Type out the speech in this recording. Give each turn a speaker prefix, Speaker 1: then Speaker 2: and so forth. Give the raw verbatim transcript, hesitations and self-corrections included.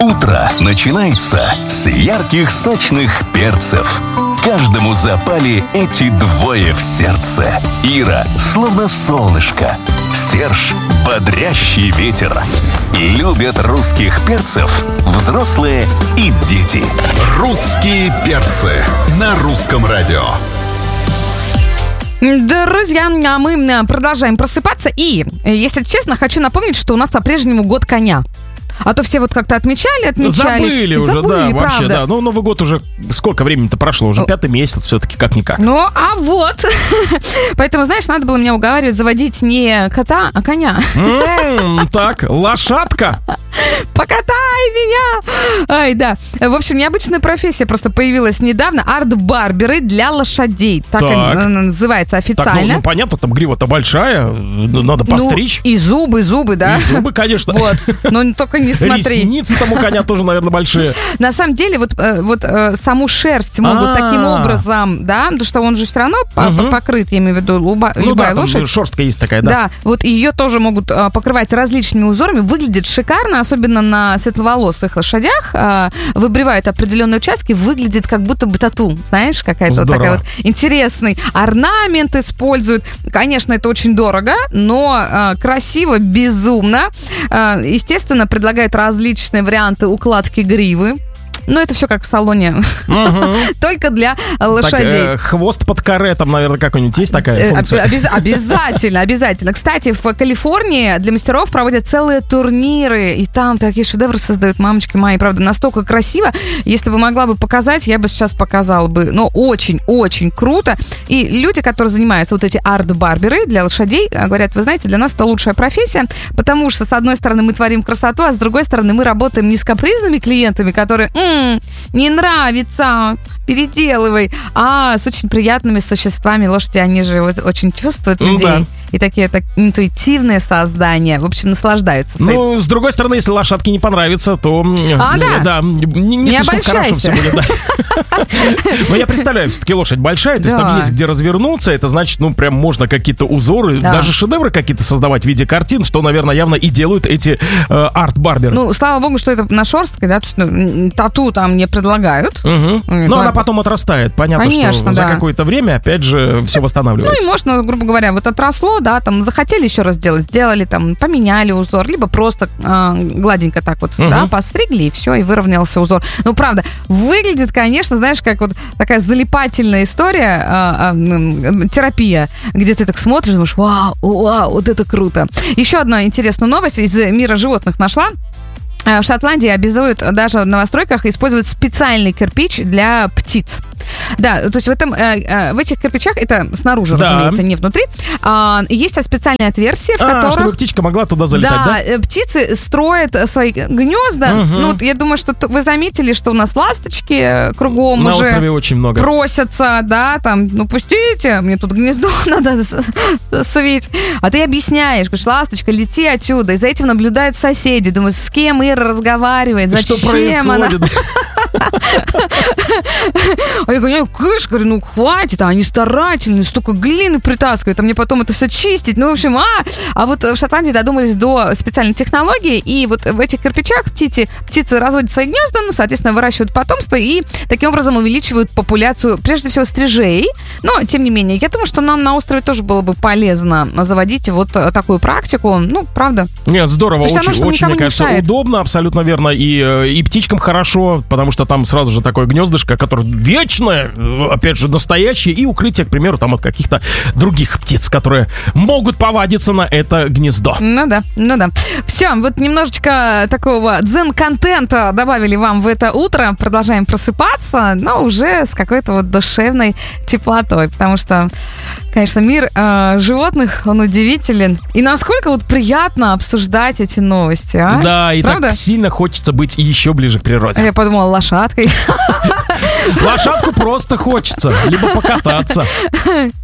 Speaker 1: Утро начинается с ярких сочных перцев. Каждому запали эти двое в сердце. Ира, словно солнышко. Серж, бодрящий ветер. Любят русских перцев взрослые и дети.
Speaker 2: Русские перцы на русском радио.
Speaker 3: Друзья, а мы продолжаем просыпаться. И, если честно, хочу напомнить, что у нас по-прежнему год коня. А то все вот как-то отмечали, отмечали.
Speaker 4: Забыли уже,
Speaker 3: Забыли,
Speaker 4: да,
Speaker 3: правда.
Speaker 4: вообще, да. Ну, Новый год уже, сколько времени-то прошло? Уже пятый месяц все-таки, как-никак.
Speaker 3: Ну, а вот. Поэтому, знаешь, надо было меня уговаривать заводить не кота, а коня.
Speaker 4: М-м, так, лошадка.
Speaker 3: Покатай меня! Ай, да. В общем, необычная профессия просто появилась недавно. Арт-барберы для лошадей. Так,
Speaker 4: Так.
Speaker 3: она называется
Speaker 4: Так, ну,
Speaker 3: официально.
Speaker 4: ну, понятно, там грива-то большая, надо постричь.
Speaker 3: Ну, и зубы, зубы, да.
Speaker 4: И зубы, конечно.
Speaker 3: Вот. Но только не смотри.
Speaker 4: Ресницы там у коня тоже, наверное, большие.
Speaker 3: На самом деле, вот, э, вот э, саму шерсть могут
Speaker 4: А.
Speaker 3: таким образом, да, потому что он же все равно по-
Speaker 4: Мгм.
Speaker 3: по- покрыт, я имею в виду, луба-
Speaker 4: Ну
Speaker 3: любая
Speaker 4: да, там
Speaker 3: лошадь.
Speaker 4: шерстка есть такая, да.
Speaker 3: Да, вот ее тоже могут а, покрывать различными узорами. Выглядит шикарно, особенно на светловолосых лошадях. А, выбривают определенные участки, выглядит как будто бы тату. Знаешь, какая-то вот
Speaker 4: Здорово.
Speaker 3: такая вот интересный орнамент используют. Конечно, это очень дорого, но а, красиво, безумно. А, естественно, предлагают различные варианты укладки гривы. Но это все как в салоне.
Speaker 4: Мгм.
Speaker 3: Только для
Speaker 4: Так,
Speaker 3: лошадей.
Speaker 4: э, хвост под каре, там, наверное, как-нибудь есть такая
Speaker 3: Э,
Speaker 4: функция?
Speaker 3: обяз- Обязательно, обязательно. Кстати, в Калифорнии для мастеров проводят целые турниры, и там такие шедевры создают, мамочки мои, правда, настолько красиво. Если бы могла бы показать, я бы сейчас показала бы. Но очень-очень круто. И люди, которые занимаются вот эти арт-барберы для лошадей, э, говорят, вы знаете, для нас это лучшая профессия, потому что, с одной стороны, мы творим красоту, а с другой стороны, мы работаем не с капризными клиентами, которые «М, не нравится, переделывай», а с очень приятными существами. Лошади, они же вот очень чувствуют
Speaker 4: Ну
Speaker 3: людей.
Speaker 4: да.
Speaker 3: И такие так интуитивные создания. В общем, наслаждаются своим.
Speaker 4: Ну, с другой стороны, если лошадке не понравится, то... м,
Speaker 3: А,
Speaker 4: э,
Speaker 3: да?
Speaker 4: не, не
Speaker 3: Не
Speaker 4: слишком хорошо
Speaker 3: обольщайся.
Speaker 4: все будет, да. Но я представляю, все-таки лошадь большая, то есть
Speaker 3: Да.
Speaker 4: там есть где развернуться, это значит, ну, прям можно какие-то узоры,
Speaker 3: Да.
Speaker 4: даже шедевры какие-то создавать в виде картин, что, наверное, явно и делают эти э, арт-барберы.
Speaker 3: Ну, слава богу, что это на шерстке, да, то есть, ну, м, тату там не предлагают.
Speaker 4: Мгм.
Speaker 3: М,
Speaker 4: Но
Speaker 3: да.
Speaker 4: она потом отрастает. Понятно,
Speaker 3: Конечно,
Speaker 4: что за
Speaker 3: да.
Speaker 4: какое-то время, опять же, все
Speaker 3: Ну
Speaker 4: восстанавливается.
Speaker 3: и можно, грубо говоря, вот отросло, да, там захотели еще раз сделать, сделали, там, поменяли узор, либо просто э, гладенько так вот,
Speaker 4: Мгм.
Speaker 3: да, постригли, и все, и выровнялся узор. Ну, правда, выглядит, конечно, знаешь, как вот такая залипательная история, э, э, терапия, где ты так смотришь, думаешь, вау, вау, вот это круто. Еще одна интересная новость из мира животных нашла. В Шотландии обязуют даже в новостройках использовать специальный кирпич для птиц. Да, то есть в, этом, э, э, в этих кирпичах, это снаружи,
Speaker 4: Да.
Speaker 3: разумеется, не внутри, а, есть специальные отверстия, в
Speaker 4: А,
Speaker 3: которых...
Speaker 4: чтобы птичка могла туда залетать, да?
Speaker 3: Да, э, птицы строят свои гнезда.
Speaker 4: Мгм.
Speaker 3: Ну, вот я думаю, что т- вы заметили, что у нас ласточки э, кругом
Speaker 4: На
Speaker 3: уже
Speaker 4: острове очень много.
Speaker 3: просятся, да, там, ну, пустите, мне тут гнездо надо с- свить. А ты объясняешь, говоришь, ласточка, лети отсюда. И за этим наблюдают соседи. Думаю, с кем Ира разговаривает, зачем
Speaker 4: Что
Speaker 3: она?
Speaker 4: происходит?
Speaker 3: А я говорю, кыш, говорю, ну хватит, а они старательные, столько глины притаскивают, а мне потом это все чистить. Ну, в общем, а, а вот в Шотландии додумались до специальной технологии, и вот в этих кирпичах птицы, птицы разводят свои гнезда, ну, соответственно, выращивают потомство и таким образом увеличивают популяцию, прежде всего, стрижей. Но, тем не менее, я думаю, что нам на острове тоже было бы полезно заводить вот такую практику. Ну, правда.
Speaker 4: Нет, здорово,
Speaker 3: То есть оно,
Speaker 4: очень,
Speaker 3: чтобы
Speaker 4: очень,
Speaker 3: никому
Speaker 4: мне
Speaker 3: не
Speaker 4: кажется,
Speaker 3: мешает.
Speaker 4: удобно, абсолютно верно, и, э, и птичкам хорошо, потому что там сразу же такое гнездышко, которое вечное, э, опять же, настоящее, и укрытие, к примеру, там от каких-то других птиц, которые могут повадиться на это гнездо.
Speaker 3: Ну да, ну да. Все, вот немножечко такого дзен-контента добавили вам в это утро. Продолжаем просыпаться, но уже с какой-то вот душевной теплотой, потому что, конечно, мир э, животных, он удивителен. И насколько вот приятно обсуждать эти новости, а?
Speaker 4: Да, и
Speaker 3: Правда?
Speaker 4: так сильно хочется быть еще ближе к природе.
Speaker 3: Я подумала, лошадкой.
Speaker 4: Лошадку просто хочется, либо покататься.